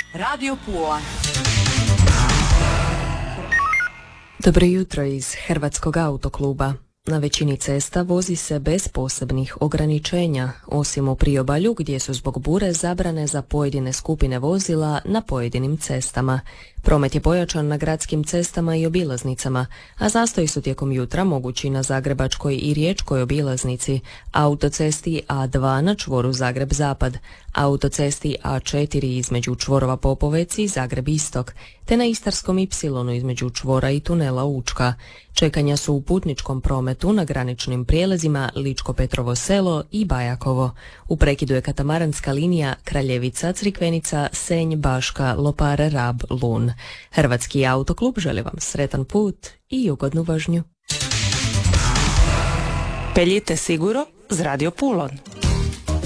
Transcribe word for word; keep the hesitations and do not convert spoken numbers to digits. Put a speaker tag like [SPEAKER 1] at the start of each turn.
[SPEAKER 1] Radio Pula.
[SPEAKER 2] Dobro jutro iz Hrvatskog autokluba. Na većini cesta vozi se bez posebnih ograničenja, osim u priobalju gdje su zbog bure zabrane za pojedine skupine vozila na pojedinim cestama. Promet je pojačan na gradskim cestama i obilaznicama, a zastoji su tijekom jutra mogući na Zagrebačkoj i Riječkoj obilaznici, autocesti A dva na čvoru Zagreb-Zapad, autocesti A četiri između čvorova Popovec i Zagreb-Istok, te na Istarskom ipsilonu između čvora i tunela Učka. Čekanja su u putničkom prometu na graničnim prijelazima Ličko-Petrovo selo i Bajakovo. U prekidu je katamaranska linija Kraljevica-Crikvenica, Senj, Baška, Lopare, Rab, Lun. Hrvatski autoklub želi vam sretan put i ugodnu vožnju.
[SPEAKER 1] Peljite siguro z Radio Pulon.